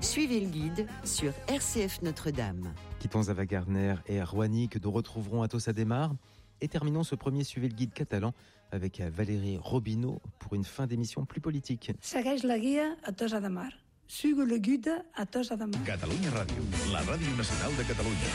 Suivez le guide sur RCF Notre-Dame. Quittons Ava Gardner et Roigny que nous retrouverons à Tossa de Mar. Et terminons ce premier Suivez le guide catalan avec Valérie Robineau pour une fin d'émission plus politique. Segueix la guia a Tossa de Mar. Sigue le guide a Tossa de Mar. Catalunya Ràdio, la ràdio nacional de Catalunya.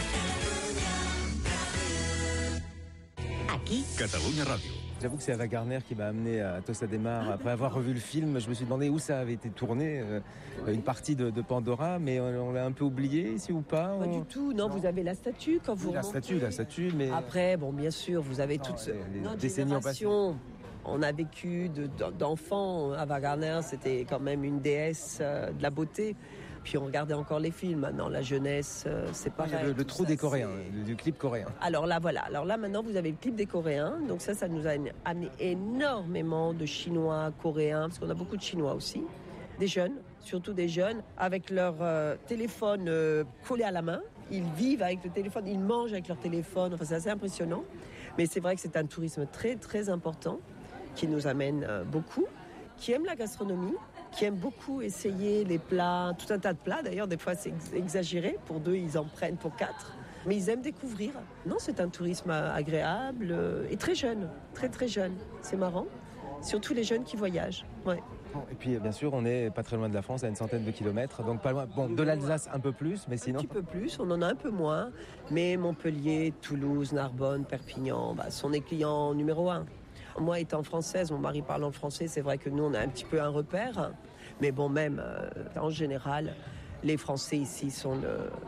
Aquí, Catalunya Ràdio. J'avoue que c'est Ava Gardner qui m'a amené à Tossa de Mar. Après avoir revu le film, je me suis demandé où ça avait été tourné, une partie de Pandora, mais on l'a un peu oublié ici ou pas. Pas du tout, non, vous avez la statue quand vous remontez. La statue, mais... Après, bon, bien sûr, vous avez toute les décennies en passé. On a vécu d'enfants. Ava Gardner, c'était quand même une déesse de la beauté. Puis on regardait encore les films. Maintenant, la jeunesse, c'est pareil. Le trou des Coréens, du clip coréen. Alors là, voilà. Alors là, maintenant, vous avez le clip des Coréens. Donc ça nous a amené énormément de Chinois, Coréens, parce qu'on a beaucoup de Chinois aussi. Des jeunes, surtout des jeunes, avec leur téléphone collé à la main. Ils vivent avec le téléphone, ils mangent avec leur téléphone. Enfin, c'est assez impressionnant. Mais c'est vrai que c'est un tourisme très, très important qui nous amène beaucoup, qui aime la gastronomie, qui aiment beaucoup essayer les plats, tout un tas de plats. D'ailleurs, des fois, c'est exagéré. Pour 2, ils en prennent pour 4. Mais ils aiment découvrir. Non, c'est un tourisme agréable et très jeune. Très, très jeune. C'est marrant. Surtout les jeunes qui voyagent. Ouais. Et puis, bien sûr, on n'est pas très loin de la France, à une centaine de kilomètres. Donc, pas loin. Bon, de l'Alsace, un peu plus, mais sinon... Un petit peu plus, on en a un peu moins. Mais Montpellier, Toulouse, Narbonne, Perpignan, sont des clients numéro 1. Moi, étant française, mon mari parlant français, c'est vrai que nous, on a un petit peu un repère. Mais bon, même en général, les Français ici sont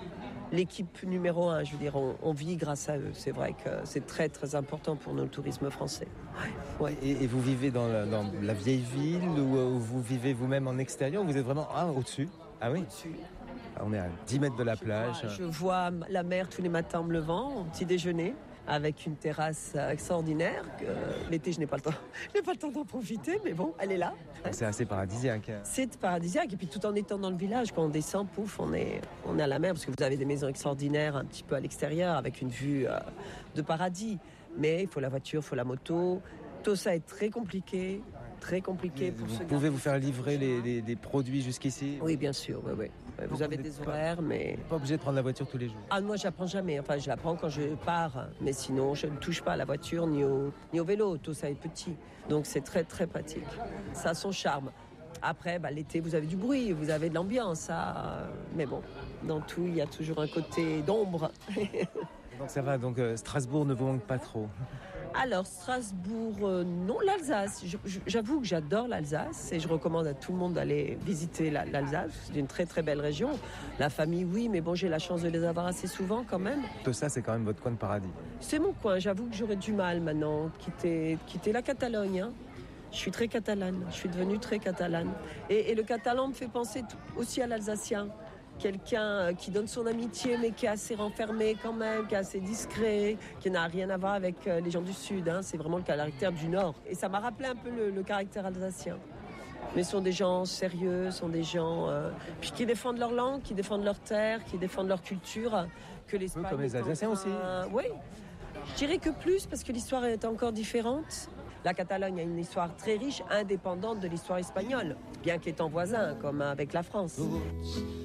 l'équipe numéro 1. Je veux dire, on vit grâce à eux. C'est vrai que c'est très, très important pour nous, le tourisme français. Ouais. Et vous vivez dans la vieille ville ou vous vivez vous-même en extérieur ou vous êtes vraiment au-dessus? Ah oui, au-dessus. On est à 10 mètres de la plage. Je vois la mer tous les matins en me levant, au petit déjeuner, avec une terrasse extraordinaire. L'été, je n'ai pas le temps. Je n'ai pas le temps d'en profiter, mais bon, elle est là. C'est assez paradisiaque. C'est paradisiaque. Et puis tout en étant dans le village, quand on descend, pouf, on est à la mer, parce que vous avez des maisons extraordinaires un petit peu à l'extérieur, avec une vue de paradis. Mais il faut la voiture, il faut la moto. Tout ça est très compliqué. Très compliqué pour Vous pouvez vous faire livrer les produits jusqu'ici? Oui, bien sûr, oui. Vous avez des horaires, mais... Pas obligé de prendre la voiture tous les jours? Ah, moi, je la prends jamais. Enfin, je la prends quand je pars. Mais sinon, je ne touche pas à la voiture ni au vélo. Tout ça est petit. Donc, c'est très, très pratique. Ça a son charme. Après, l'été, vous avez du bruit, vous avez de l'ambiance. Mais bon, dans tout, il y a toujours un côté d'ombre. Donc, ça va. Donc, Strasbourg ne vous manque pas trop? Alors, Strasbourg, non, l'Alsace. J'avoue que j'adore l'Alsace et je recommande à tout le monde d'aller visiter l'Alsace. C'est une très, très belle région. La famille, oui, mais bon, j'ai la chance de les avoir assez souvent quand même. Tout ça, c'est quand même votre coin de paradis. C'est mon coin. J'avoue que j'aurais du mal maintenant quitter la Catalogne. Hein. Je suis très catalane. Je suis devenue très catalane. Et le catalan me fait penser aussi à l'Alsacien. Quelqu'un qui donne son amitié mais qui est assez renfermé quand même, qui est assez discret, qui n'a rien à voir avec les gens du Sud. Hein. C'est vraiment le caractère du Nord. Et ça m'a rappelé un peu le caractère alsacien. Mais ce sont des gens sérieux, sont des gens puis qui défendent leur langue, qui défendent leur terre, qui défendent leur culture. Que l'Espagne comme les Alsaciens aussi. Oui, je dirais que plus parce que l'histoire est encore différente. La Catalogne a une histoire très riche, indépendante de l'histoire espagnole, bien qu'étant voisin, comme avec la France.